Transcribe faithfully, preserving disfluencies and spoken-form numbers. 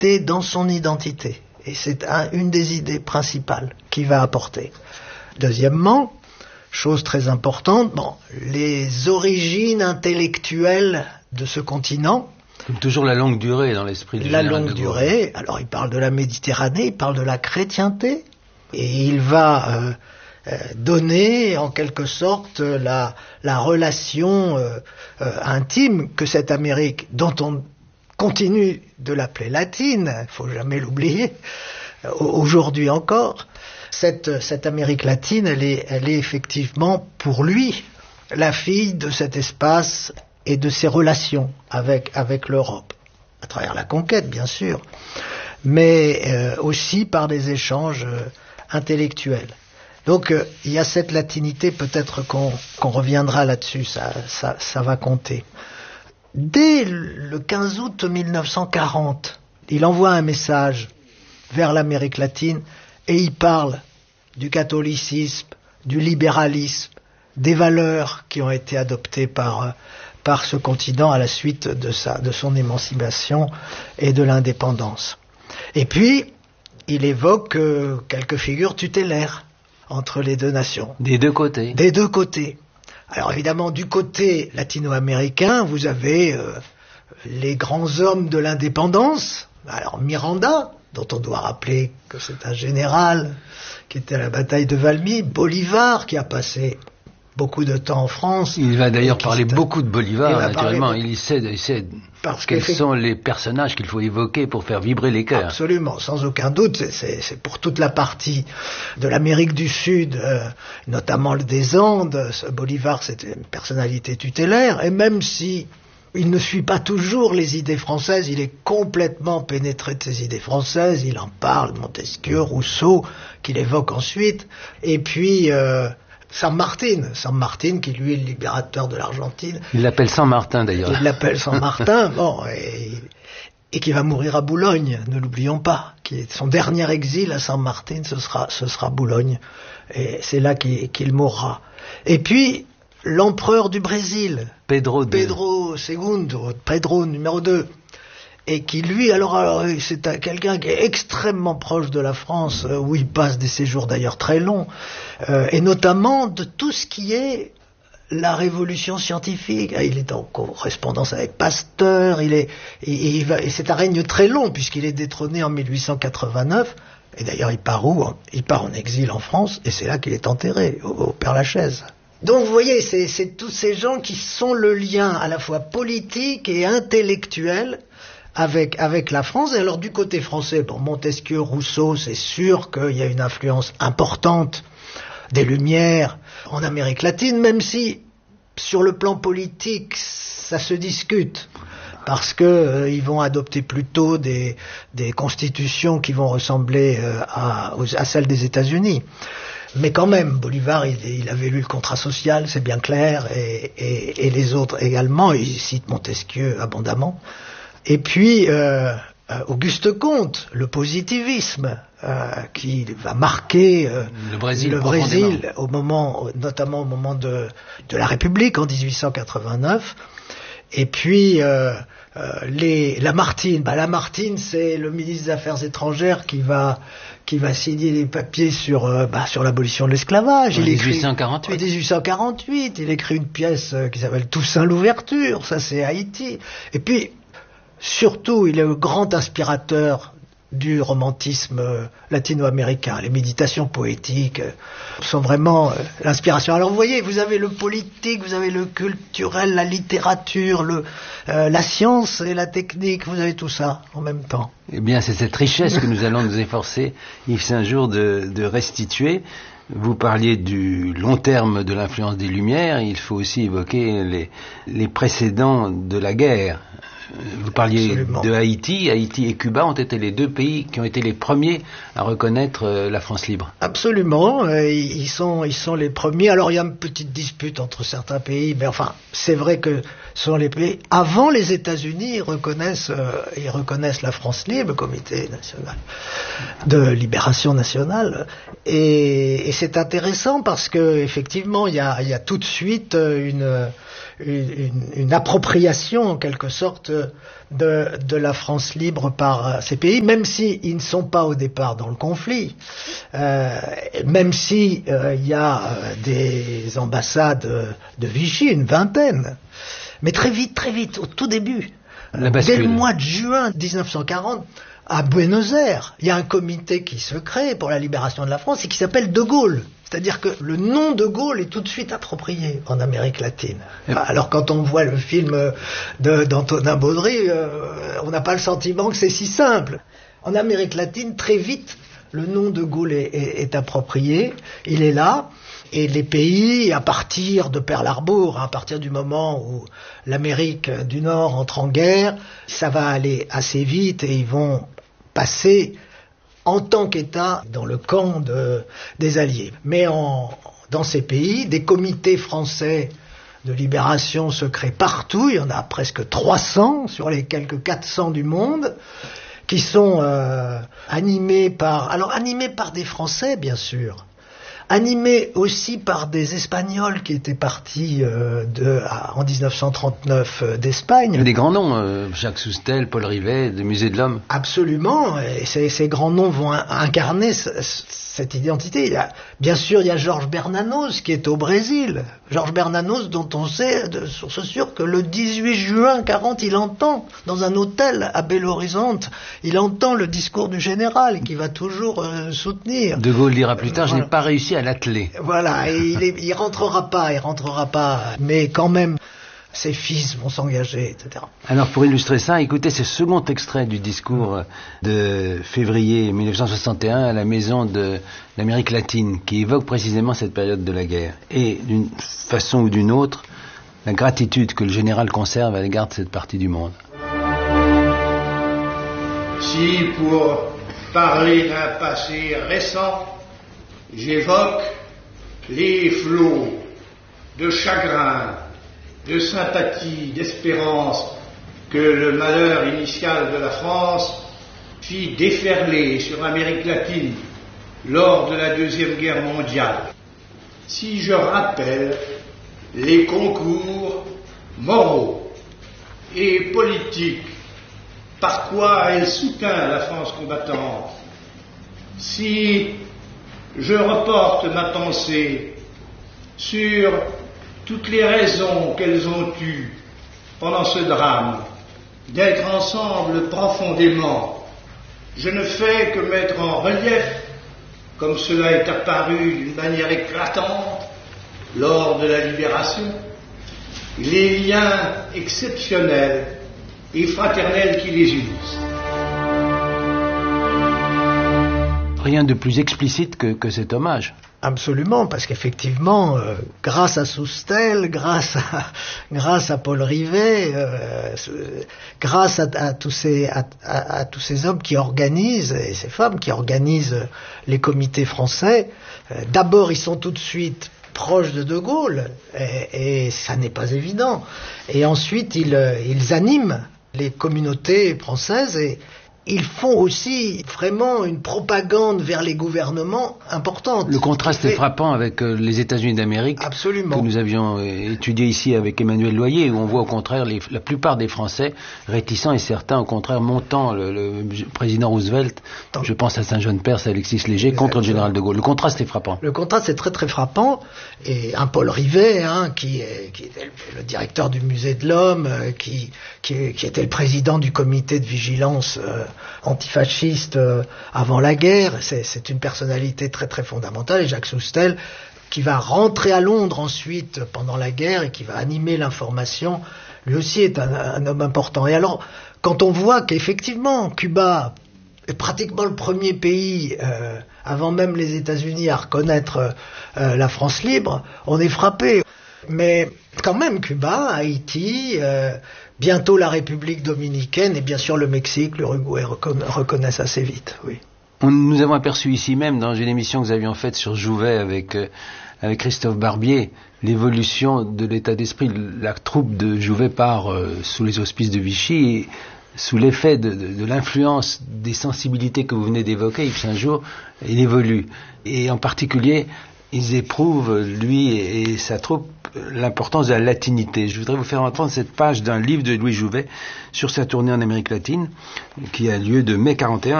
l'unité dans son identité. Et c'est un, une des idées principales qu'il va apporter. Deuxièmement, chose très importante, bon, les origines intellectuelles de ce continent. Comme toujours la longue durée dans l'esprit du La général longue de Gaulle. durée, alors il parle de la Méditerranée, il parle de la chrétienté, et il va euh, euh, donner en quelque sorte la, la relation euh, euh, intime que cette Amérique, dont on continue de l'appeler latine, il ne faut jamais l'oublier, euh, aujourd'hui encore, cette, cette Amérique latine, elle est, elle est effectivement pour lui la fille de cet espace et de ses relations avec, avec l'Europe, à travers la conquête bien sûr, mais euh, aussi par des échanges euh, intellectuels. Donc euh, il y a cette latinité, peut-être qu'on, qu'on reviendra là-dessus, ça, ça, ça va compter. Dès le quinze août mille neuf cent quarante, il envoie un message vers l'Amérique latine et il parle du catholicisme, du libéralisme, des valeurs qui ont été adoptées par... Euh, par ce continent à la suite de, sa, de son émancipation et de l'indépendance. Et puis, il évoque euh, quelques figures tutélaires entre les deux nations. Des deux côtés. Des deux côtés. Alors évidemment, du côté latino-américain, vous avez euh, les grands hommes de l'indépendance. Alors Miranda, dont on doit rappeler que c'est un général qui était à la bataille de Valmy, Bolivar, qui a passé beaucoup de temps en France. Il va d'ailleurs parler beaucoup de Bolivar, il naturellement. Parler... Il sait, il sait Parce quels sont les personnages qu'il faut évoquer pour faire vibrer les cœurs. Absolument, sans aucun doute. C'est, c'est, c'est pour toute la partie de l'Amérique du Sud, euh, notamment des Andes. Bolivar, c'est une personnalité tutélaire. Et même si il ne suit pas toujours les idées françaises, il est complètement pénétré de ces idées françaises. Il en parle, Montesquieu, Rousseau, qu'il évoque ensuite. Et puis... Euh, San Martin, San Martin qui lui est le libérateur de l'Argentine. Il l'appelle San Martin d'ailleurs. Il l'appelle San Martin, bon, et, et qui va mourir à Boulogne, ne l'oublions pas. Qui est son dernier exil à San Martin, ce sera, ce sera Boulogne, et c'est là qu'il, qu'il mourra. Et puis l'empereur du Brésil, Pedro, de... Pedro Segundo, Pedro numéro deux. Et qui lui, alors, alors c'est un, quelqu'un qui est extrêmement proche de la France, euh, où il passe des séjours d'ailleurs très longs, euh, et notamment de tout ce qui est la révolution scientifique. Il est en correspondance avec Pasteur, il est, et, et, et c'est un règne très long, puisqu'il est détrôné en mille huit cent quatre-vingt-neuf, et d'ailleurs il part où? Il part en exil en France, et c'est là qu'il est enterré, au, au Père-Lachaise. Donc vous voyez, c'est, c'est tous ces gens qui sont le lien à la fois politique et intellectuel Avec, avec la France. Et alors du côté français, bon, Montesquieu, Rousseau, c'est sûr qu'il y a une influence importante des Lumières en Amérique latine, même si sur le plan politique ça se discute, parce que euh, ils vont adopter plutôt des, des constitutions qui vont ressembler euh, à, à celles des États-Unis. Mais quand même, Bolivar, il, il avait lu le contrat social, c'est bien clair, et, et, et les autres également. Il cite Montesquieu abondamment. Et puis, euh, Auguste Comte, le positivisme, euh, qui va marquer euh, le Brésil, le Brésil au moment, notamment au moment de, de la République en dix-huit cent quatre-vingt-neuf. Et puis, euh, euh, les, Lamartine, bah, Lamartine, c'est le ministre des Affaires étrangères qui va, qui va signer des papiers sur, euh, bah, sur l'abolition de l'esclavage. En il dix-huit cent quarante-huit. Écrit, en dix-huit cent quarante-huit, il écrit une pièce euh, qui s'appelle Toussaint l'ouverture, ça c'est Haïti. Et puis, surtout, il est le grand inspirateur du romantisme latino-américain. Les méditations poétiques sont vraiment l'inspiration. Alors vous voyez, vous avez le politique, vous avez le culturel, la littérature, le, euh, la science et la technique, vous avez tout ça en même temps. Eh bien, c'est cette richesse que nous allons nous efforcer, Yves Saint-Jour, de, de restituer. Vous parliez du long terme de l'influence des Lumières, il faut aussi évoquer les, les précédents de la guerre. Vous parliez Absolument. de Haïti. Haïti et Cuba ont été les deux pays qui ont été les premiers à reconnaître la France libre. Absolument, ils sont, ils sont les premiers. Alors il y a une petite dispute entre certains pays, mais enfin c'est vrai que ce sont les pays. Avant les États-Unis, ils reconnaissent, euh, ils reconnaissent la France libre, le Comité national de libération nationale, et, et c'est intéressant parce que effectivement, il y a, il y a tout de suite une, une, une appropriation en quelque sorte de, de la France libre par ces pays, même s'ils ne sont pas au départ dans le conflit, euh, même si euh, il y a des ambassades de Vichy, une vingtaine, mais très vite, très vite, au tout début, dès le mois de juin dix-neuf cent quarante. À Buenos Aires, il y a un comité qui se crée pour la libération de la France et qui s'appelle De Gaulle. C'est-à-dire que le nom de Gaulle est tout de suite approprié en Amérique latine. Alors quand on voit le film de, d'Antonin Baudry, euh, on n'a pas le sentiment que c'est si simple. En Amérique latine, très vite, le nom de Gaulle est, est, est approprié, il est là. Et les pays, à partir de Pearl Harbor, à partir du moment où l'Amérique du Nord entre en guerre, ça va aller assez vite et ils vont passer en tant qu'État dans le camp de, des Alliés. Mais en, dans ces pays, des comités français de libération se créent partout, il y en a presque trois cents sur les quelques quatre cents du monde, qui sont euh, animés par, alors animés par des Français bien sûr, animé aussi par des Espagnols qui étaient partis euh, de, à, en dix-neuf cent trente-neuf euh, d'Espagne. Des grands noms, euh, Jacques Soustelle, Paul Rivet, du Musée de l'Homme. Absolument, et ces, ces grands noms vont in- incarner ce, cette identité. Il y a, bien sûr, il y a Georges Bernanos qui est au Brésil. Georges Bernanos dont on sait de source sûre que le dix-huit juin quarante, il entend dans un hôtel à Belo Horizonte, il entend le discours du général qui va toujours euh, soutenir. De Gaulle dira plus tard, Voilà. Je n'ai pas réussi à l'atteler. Voilà, et il, est, il rentrera pas, il rentrera pas, mais quand même, ses fils vont s'engager, et cetera. Alors pour illustrer ça, écoutez ce second extrait du discours de février mille neuf cent soixante et un à la Maison de l'Amérique latine, qui évoque précisément cette période de la guerre, et d'une façon ou d'une autre, la gratitude que le général conserve à l'égard de cette partie du monde. Si pour parler d'un passé récent, j'évoque les flots de chagrin, de sympathie, d'espérance que le malheur initial de la France fit déferler sur l'Amérique latine lors de la Deuxième Guerre mondiale. Si je rappelle les concours moraux et politiques par quoi elle soutint la France combattante, si je reporte ma pensée sur toutes les raisons qu'elles ont eues pendant ce drame d'être ensemble profondément, je ne fais que mettre en relief, comme cela est apparu d'une manière éclatante lors de la libération, les liens exceptionnels et fraternels qui les unissent. Rien de plus explicite que, que cet hommage. Absolument, parce qu'effectivement, euh, grâce à Soustelle, grâce à, grâce à Paul Rivet, euh, grâce à, à, tous ces, à, à, à tous ces hommes qui organisent, et ces femmes qui organisent les comités français, euh, d'abord ils sont tout de suite proches de De Gaulle, et, et ça n'est pas évident. Et ensuite ils, ils animent les communautés françaises et ils font aussi vraiment une propagande vers les gouvernements importante. Le contraste est frappant avec euh, les États-Unis d'Amérique. Absolument. Que nous avions euh, étudié ici avec Emmanuel Loyer, où on voit au contraire les, la plupart des Français réticents et certains au contraire montant le, le président Roosevelt, Donc, je pense à Saint-Jean-de-Perse, à Alexis Léger, contre le général de Gaulle. Le contraste est frappant. Le contraste est très très frappant, et un Paul Rivet, hein, qui, est, qui était le directeur du Musée de l'Homme, euh, qui, qui, qui était le président du comité de vigilance euh, antifasciste euh, avant la guerre, c'est, c'est une personnalité très très fondamentale, et Jacques Soustelle, qui va rentrer à Londres ensuite pendant la guerre et qui va animer l'information, lui aussi est un, un homme important. Et alors, quand on voit qu'effectivement Cuba est pratiquement le premier pays, euh, avant même les États-Unis, à reconnaître euh, la France libre, on est frappé. Mais quand même, Cuba, Haïti, euh, bientôt la République dominicaine et bien sûr le Mexique, l'Uruguay reconna- reconnaissent assez vite, oui. On, nous avons aperçu ici même, dans une émission que nous avions faite sur Jouvet avec, euh, avec Christophe Barbier, l'évolution de l'état d'esprit. La troupe de Jouvet part euh, sous les auspices de Vichy et sous l'effet de, de, de l'influence des sensibilités que vous venez d'évoquer, Yves Saint-Jour, il évolue. Et en particulier, ils éprouvent, lui et, et sa troupe, l'importance de la latinité. Je voudrais vous faire entendre cette page d'un livre de Louis Jouvet sur sa tournée en Amérique latine, qui a lieu de mai quarante et un